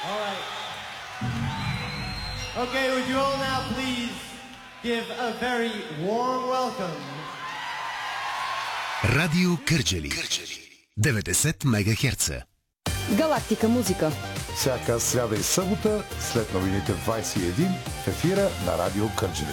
All right. Okay, would you all now please give a very warm welcome. Радио Кърджали 90 мегахерца. Галактика музика. Всяка сряда и събота след новините в 21 в ефира на Радио Кърджали.